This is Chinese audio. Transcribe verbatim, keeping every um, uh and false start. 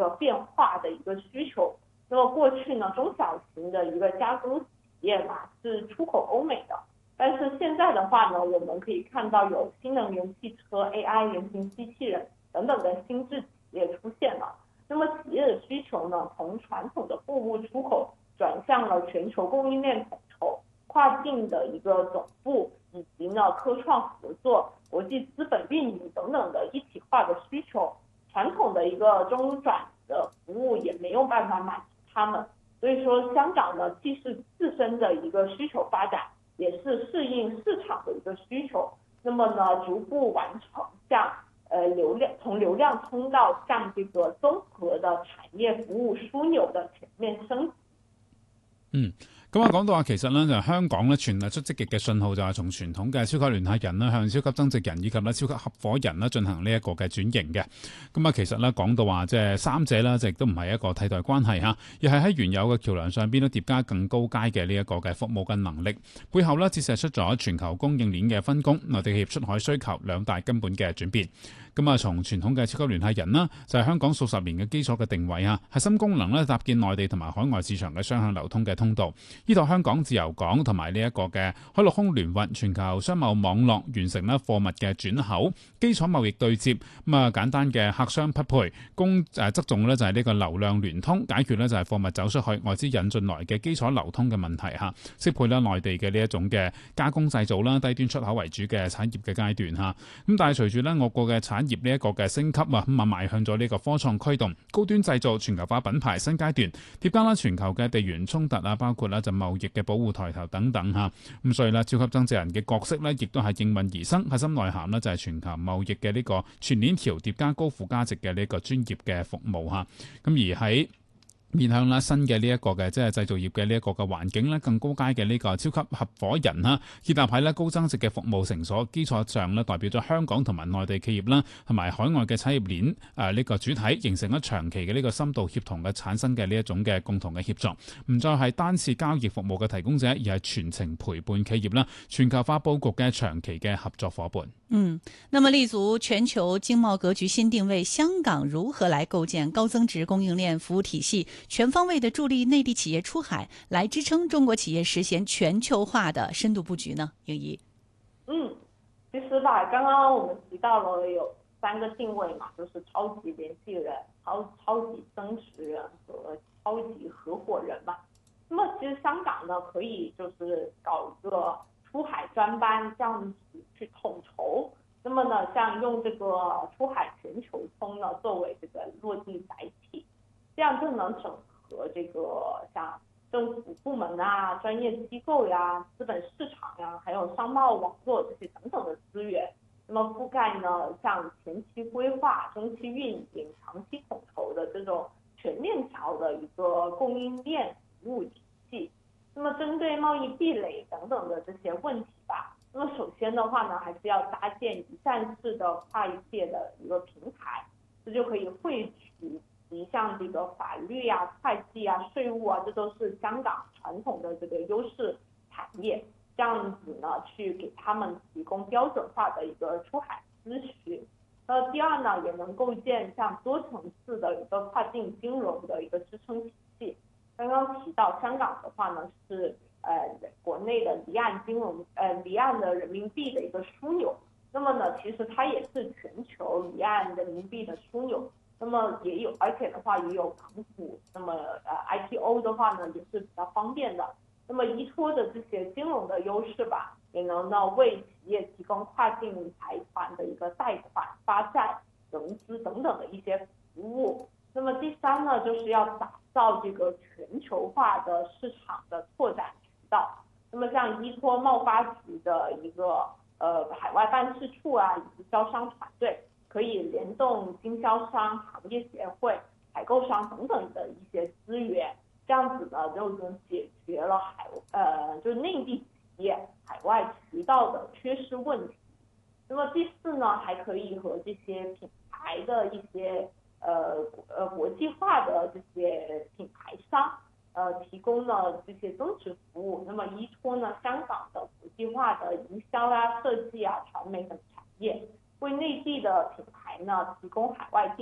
个变化的一个需求。那么过去呢，中小型的一个加工企业嘛是出口欧美的，但是现在的话呢，我们可以看到有新能源汽车、A I、人形机器人等等的新质企业出现了。那么企业的需求呢，从传统的货物出口转向了全球供应链统筹、跨境的一个总部，以及呢科创合作、国际资本运营等等的一体化的需求。传统的一个中转的服务也没有办法满足他们，所以说香港呢，既是自身的一个需求发展，也是适应市场的一个需求。那么呢，逐步完成向呃流量从流量通道向这个综合的產業服務樞紐的全面升級。 嗯，咁啊講到話其實咧就香港咧傳遞出積極嘅信號，就係從傳統嘅超級聯繫人啦向超級增值人以及咧超級合夥人啦進行呢一個嘅轉型嘅。咁啊其實咧講到話即係三者啦，亦都唔係一個替代關係嚇，而係喺原有嘅橋梁上邊咧疊加更高階嘅呢一個嘅服務嘅能力。背後咧折射出咗全球供應鏈嘅分工、內地企業出海需求兩大根本嘅轉變。咁啊，從傳統嘅超級聯繫人啦，就係香港數十年嘅基礎嘅定位啊，核心功能咧搭建內地同埋海外市場嘅雙向流通嘅通道，依託香港自由港同埋呢一個嘅海陸空聯運全球商貿網絡，完成咧貨物嘅轉口、基礎貿易對接，咁啊簡單嘅客商匹配，供誒側重咧就係呢個流量聯通，解決咧就係貨物走出去、外資引進來嘅基礎流通嘅問題嚇，適配咧內地嘅呢一種嘅加工製造啦、低端出口為主嘅產業嘅階段嚇。咁但係隨住咧我國嘅產業呢一個嘅升級啊，咁啊邁向咗呢個科創驅動、高端製造、全球化品牌新階段，疊加啦全球嘅地緣衝突啊，包括啦就貿易嘅保護抬頭等等嚇。咁所以咧超級增值人嘅角色咧，亦都係應運而生，核心內涵咧就係全球貿易嘅呢個全鏈條疊加高附加值嘅呢個專業嘅服務嚇。咁而喺面向啦新嘅呢一個嘅即係製造業嘅呢一個嘅環境咧，更高階嘅呢個超級合夥人啦，建立喺咧高增值嘅服務成所基礎上咧，代表咗香港同埋內地企業啦，同埋海外嘅產業鏈誒呢個主體，形成咗長期嘅呢個深度協同嘅產生嘅呢一種嘅共同嘅協作，唔再係單次交易服務嘅提供者，而係全程陪伴企業啦，全球化佈局嘅長期嘅合作夥伴。 嗯，那麼立足全球經貿格局新定位，香港如何來構建高增值供應鏈服務體系，全方位的助力內地企業出海，來支撐中國企業實現全球化的深度佈局呢？英怡。 嗯，其實吧，剛剛我們提到了有三個定位嘛，就是超級聯繫人、超超級增值人和超級合夥人嘛。那麼其實香港呢，可以就是搞一個出海專班，這樣子去統籌。那麼呢，像用這個出海全球通呢，作為這個落地載體，這樣就能整合這個像政府部門啊、專業機構呀、資本市場呀，還有商貿網絡這些等等的資源。那麼覆蓋呢，像前期規劃、中期運營、長期統籌的這種全鏈條的一個供應鏈服務體系。那麼針對貿易壁壘等等的這些問題吧，那麼首先的話呢，還是要搭建一站式的跨界的一個平台，這就可以匯聚一項這個法律啊、會計啊、稅務啊，這都是香港傳統的這個優勢產業，這樣子呢，去給他們提供標準化的一個出海諮詢。那第二呢，也能構建像多層次的一個跨境金融的一個支撐體系。剛剛提到香港的話呢，是呃國內的離岸金融，呃離岸的人民幣的一個樞紐。那麼呢，其實它也是全球離岸人民幣的樞紐。那麼也有，而且的話也有港股。那麼呃 I P O 的話呢，也是比較方便的。那麼依託的這些金融的優勢吧，也能呢為企業提供跨境財團的一個貸款、發債、融資等等的一些服務。那麼第三呢，就是要打造這個全球化的市場的拓展渠道。那麼像依託貿發局的一個呃海外辦事處啊，以及招商團隊，可以聯動經銷商、行業協會、採購商等等的一些資源，這樣子呢就能解決了海呃就是內地企業海外渠道的缺失問題。那麼第四呢，還可以和這些品牌的一些呃呃國際化的這些品牌商，呃提供了這些增值服務。那麼依託呢香港的國際化的營銷啊、設計啊、傳媒等產業，為內地的品牌呢提供海外